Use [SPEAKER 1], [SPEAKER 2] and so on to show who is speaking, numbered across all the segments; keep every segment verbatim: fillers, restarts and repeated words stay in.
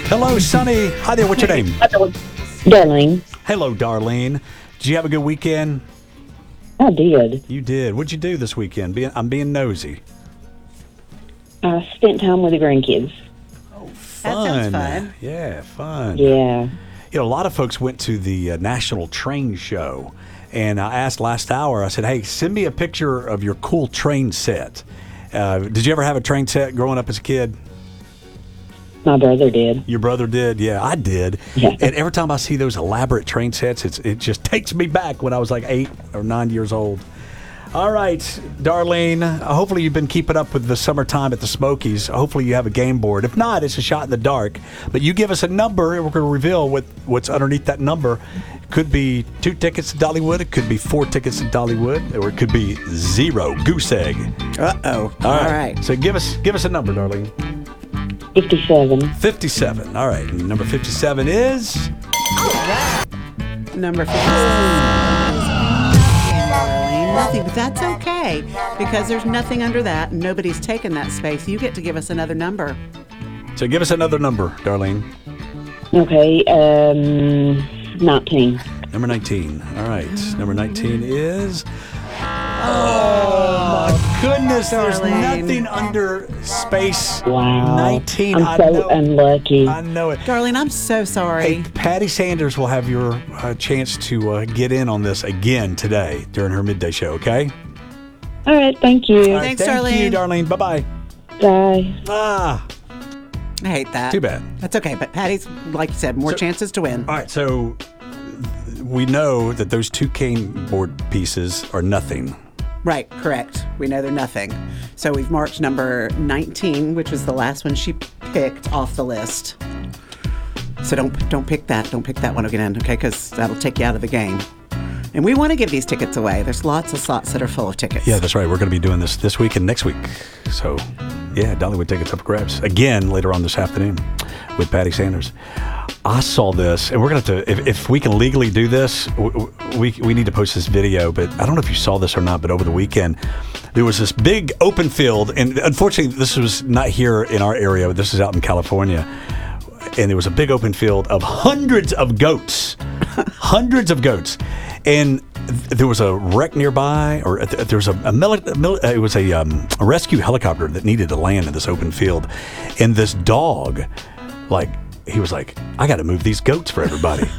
[SPEAKER 1] Hello, Sunny. Hi there. What's your name?
[SPEAKER 2] Darlene.
[SPEAKER 1] Hello, Darlene. Did you have a good weekend?
[SPEAKER 2] I did.
[SPEAKER 1] You did. What'd you do this weekend? Being, I'm being nosy.
[SPEAKER 2] I spent time with the grandkids.
[SPEAKER 1] Oh, fun.
[SPEAKER 3] That sounds fun.
[SPEAKER 1] Yeah, fun.
[SPEAKER 2] Yeah.
[SPEAKER 1] You know, a lot of folks went to the uh, National Train Show, and I asked last hour, I said, hey, send me a picture of your cool train set. Uh, did you ever have a train set growing up as a kid?
[SPEAKER 2] My brother did.
[SPEAKER 1] Your brother did? Yeah, I did.
[SPEAKER 2] Yeah.
[SPEAKER 1] And every time I see those elaborate train sets, it's, it just takes me back when I was like eight or nine years old. All right, Darlene, uh, hopefully you've been keeping up with the summertime at the Smokies. Hopefully you have a game board. If not, it's a shot in the dark. But you give us a number, and we're going to reveal what, what's underneath that number. It could be two tickets to Dollywood. It could be four tickets to Dollywood. Or it could be zero. Goose egg.
[SPEAKER 3] Uh-oh.
[SPEAKER 1] All
[SPEAKER 3] All
[SPEAKER 1] right.
[SPEAKER 3] right.
[SPEAKER 1] So give us give us a number, Darlene.
[SPEAKER 2] fifty-seven.
[SPEAKER 1] fifty-seven. All right. And number fifty-seven is...
[SPEAKER 3] Number fifty-seven. Nothing, but that's okay because there's nothing under that. And nobody's taken that space. You get to give us another number.
[SPEAKER 1] So give us another number, Darlene.
[SPEAKER 2] Okay, um, nineteen.
[SPEAKER 1] Number nineteen. All right. Number nineteen is... Oh, my goodness. There's
[SPEAKER 3] Darlene.
[SPEAKER 1] nothing under space
[SPEAKER 2] Wow.
[SPEAKER 1] nineteen.
[SPEAKER 2] I'm
[SPEAKER 1] I
[SPEAKER 2] so
[SPEAKER 1] know,
[SPEAKER 2] unlucky.
[SPEAKER 1] I know it.
[SPEAKER 3] Darlene, I'm so sorry.
[SPEAKER 1] Hey, Patty Sanders will have your uh, chance to uh, get in on this again today during her midday show, okay?
[SPEAKER 2] All right, thank you.
[SPEAKER 1] All right,
[SPEAKER 3] Thanks,
[SPEAKER 1] thank you,
[SPEAKER 3] Darlene.
[SPEAKER 1] Darlene. Bye-bye.
[SPEAKER 2] Bye.
[SPEAKER 1] Ah,
[SPEAKER 3] I hate that.
[SPEAKER 1] too bad.
[SPEAKER 3] That's okay, but Patty's, like you said, more
[SPEAKER 1] So-
[SPEAKER 3] chances to win.
[SPEAKER 1] All right, so we know that those two cane board pieces are nothing.
[SPEAKER 3] Right, correct. We know they're nothing. So we've marked number nineteen, which was the last one she picked off the list. So don't don't pick that. Don't pick that one again, okay? Because that'll take you out of the game. And we want to give these tickets away. There's lots of slots that are full of tickets.
[SPEAKER 1] Yeah, that's right. We're going to be doing this this week and next week. So, yeah, Dollywood tickets up for grabs again later on this afternoon with Patty Sanders. I saw this, and we're going to have to, if, if we can legally do this, we, we need to post this video. But I don't know if you saw this or not, but over the weekend, there was this big open field. And unfortunately, this was not here in our area. This is out in California. And there was a big open field of hundreds of goats. hundreds of goats. And there was a wreck nearby, or there was a, a, mili- a mili- it was a, um, a rescue helicopter that needed to land in this open field. And this dog, like, he was like, I got to move these goats for everybody.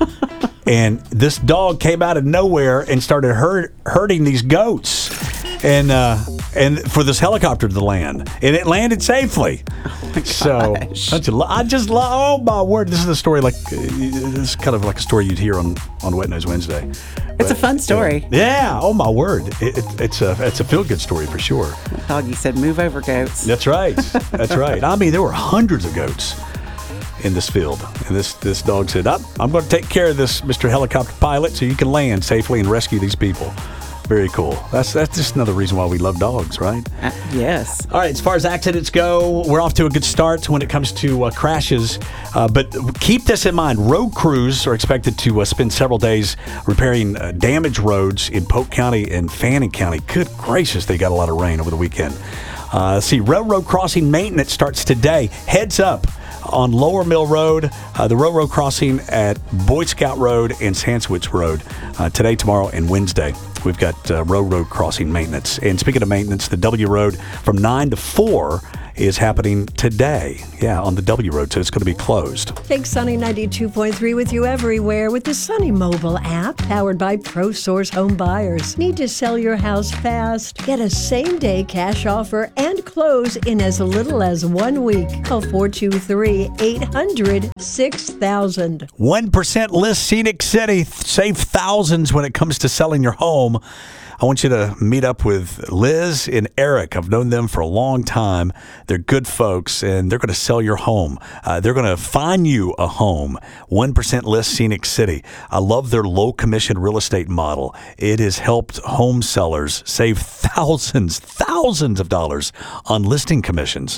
[SPEAKER 1] And this dog came out of nowhere and started hurt, hurting these goats. And uh, and for this helicopter to land, and it landed safely.
[SPEAKER 3] Oh
[SPEAKER 1] So I just, I just love. Oh my word! This is a story like uh, this is kind of like a story you'd hear on, on Wet Nose Wednesday.
[SPEAKER 3] It's
[SPEAKER 1] But,
[SPEAKER 3] a fun story.
[SPEAKER 1] uh, yeah. Oh my word! It, it, it's a it's a feel good story for sure.
[SPEAKER 3] Doggy said, move over, goats.
[SPEAKER 1] That's right. That's right. I mean, there were hundreds of goats in this field, and this this dog said, I'm, I'm going to take care of this, Mister Helicopter Pilot, so you can land safely and rescue these people. Very cool. That's that's just another reason why we love dogs, right?
[SPEAKER 3] Uh, yes.
[SPEAKER 1] All right, as far as accidents go, we're off to a good start when it comes to uh, crashes. Uh, but keep this in mind. Road crews are expected to uh, spend several days repairing uh, damaged roads in Polk County and Fannin County. Good gracious, they got a lot of rain over the weekend. Uh, let's see, railroad crossing maintenance starts today. Heads up on Lower Mill Road, uh, the railroad crossing at Boy Scout Road and Sanswich Road uh, today, tomorrow, and Wednesday. We've got uh, railroad crossing maintenance. And speaking of maintenance, the W Road from nine to four is happening today. Yeah, on the W Road, so it's going to be closed.
[SPEAKER 4] Take Sunny ninety-two point three with you everywhere with the Sunny mobile app powered by ProSource Home Buyers. Need to sell your house fast? Get a same-day cash offer and close in as little as one week. Call four two three, eight hundred, six thousand.
[SPEAKER 1] one percent list Scenic City. Save thousands when it comes to selling your home. I want you to meet up with Liz and Eric. I've known them for a long time. They're good folks, and they're going to sell your home. Uh, they're going to find you a home. one percent list Scenic City. I love their low-commission real estate model. It has helped home sellers save thousands, thousands of dollars on listing commissions.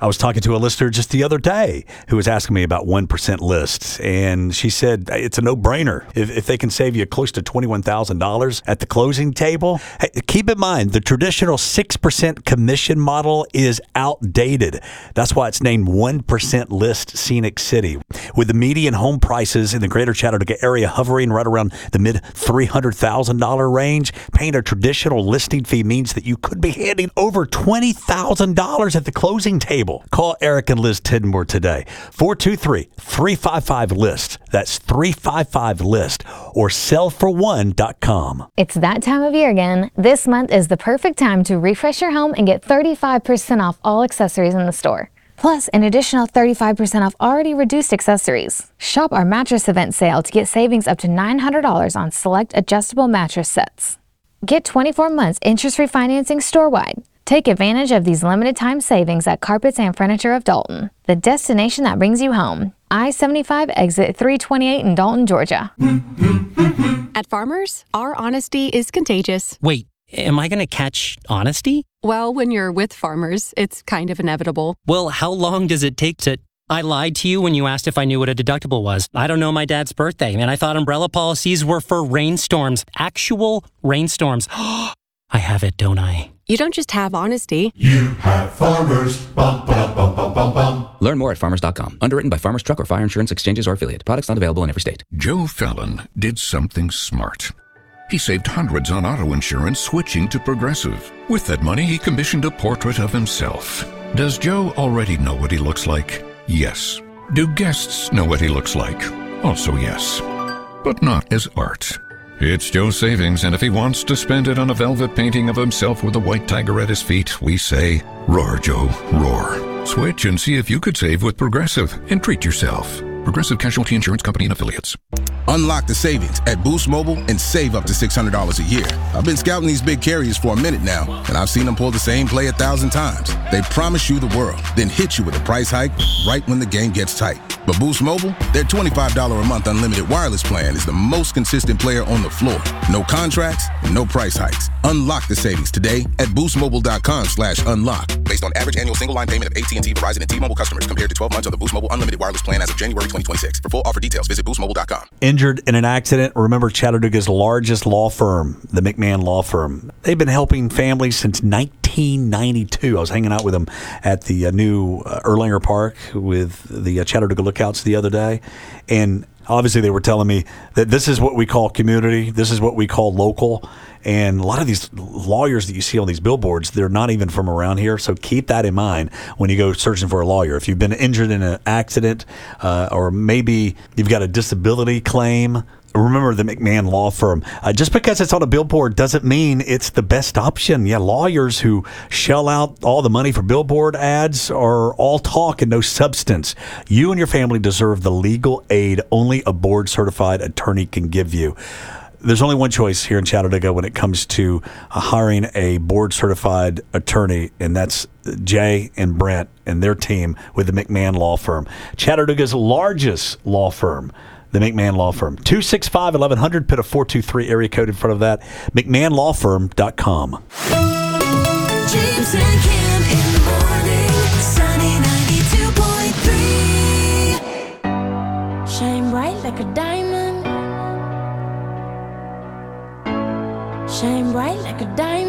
[SPEAKER 1] I was talking to a listener just the other day who was asking me about one percent lists, and she said it's a no-brainer. If, if they can save you close to twenty-one thousand dollars at the closing table, hey, keep in mind the traditional six percent commission model is outdated. That's why it's named one percent List Scenic City. With the median home prices in the greater Chattanooga area hovering right around the mid three hundred thousand dollars range, paying a traditional listing fee means that you could be handing over twenty thousand dollars at the closing table. Call Eric and Liz Tidmore today. four two three, three five five, list. That's three five five, list or sell for one dot com.
[SPEAKER 5] It's that time of year again. This month is the perfect time to refresh your home and get thirty-five percent off all accessories in the store. Plus, an additional thirty-five percent off already reduced accessories. Shop our mattress event sale to get savings up to nine hundred dollars on select adjustable mattress sets. Get twenty-four months interest-free financing store-wide. Take advantage of these limited time savings at Carpets and Furniture of Dalton, the destination that brings you home. I seventy-five exit three twenty-eight in Dalton, Georgia.
[SPEAKER 6] At Farmers, our honesty is contagious.
[SPEAKER 7] Wait, am I going to catch honesty?
[SPEAKER 6] Well, when you're with Farmers, it's kind of inevitable.
[SPEAKER 7] Well, how long does it take to... I lied to you when you asked if I knew what a deductible was. I don't know my dad's birthday, and I thought umbrella policies were for rainstorms. Actual rainstorms. I have it, don't I?
[SPEAKER 6] You don't just have honesty.
[SPEAKER 8] You have Farmers. Bum, bum, bum, bum, bum, bum.
[SPEAKER 9] Learn more at farmers dot com. Underwritten by Farmers Truck or Fire Insurance Exchanges or Affiliate. Products not available in every state.
[SPEAKER 8] Joe Fallon did something smart. He saved hundreds on auto insurance switching to Progressive. With that money, he commissioned a portrait of himself. Does Joe already know what he looks like? Yes. Do guests know what he looks like? Also yes. But not as art. It's Joe's savings, and if he wants to spend it on a velvet painting of himself with a white tiger at his feet, we say, roar, Joe, roar. Switch and see if you could save with Progressive and treat yourself. Progressive Casualty Insurance Company and Affiliates.
[SPEAKER 10] Unlock the savings at Boost Mobile and save up to six hundred dollars a year. I've been scouting these big carriers for a minute now, and I've seen them pull the same play a thousand times. They promise you the world, then hit you with a price hike right when the game gets tight. But Boost Mobile, their twenty-five dollars a month unlimited wireless plan is the most consistent player on the floor. No contracts, no price hikes. Unlock the savings today at boostmobile.com slash unlock. Based on average annual single line payment of A T and T, Verizon, and T-Mobile customers compared to twelve months of the Boost Mobile unlimited wireless plan as of January twenty twenty-six. For full offer details, visit boost mobile dot com.
[SPEAKER 1] Injured in an accident, remember Chattanooga's largest law firm, the McMahon Law Firm. They've been helping families since nineteen ninety-two. I was hanging out with them at the uh, new uh, Erlanger Park with the uh, Chattanooga Lookouts the other day, and obviously they were telling me that this is what we call community, this is what we call local, and a lot of these lawyers that you see on these billboards, they're not even from around here, so keep that in mind when you go searching for a lawyer. If you've been injured in an accident, uh, or maybe you've got a disability claim, remember the McMahon Law Firm. Uh, just because it's on a billboard doesn't mean it's the best option. Yeah, lawyers who shell out all the money for billboard ads are all talk and no substance. You and your family deserve the legal aid only a board-certified attorney can give you. There's only one choice here in Chattanooga when it comes to uh, hiring a board-certified attorney, and that's Jay and Brent and their team with the McMahon Law Firm. Chattanooga's largest law firm. The McMahon Law Firm. two six five, eleven hundred, put a four two three area code in front of that. mcmahon law firm dot com.
[SPEAKER 11] James and Kim in the morning, Sunny ninety-two point three. Shine bright like a diamond. Shine bright like a diamond.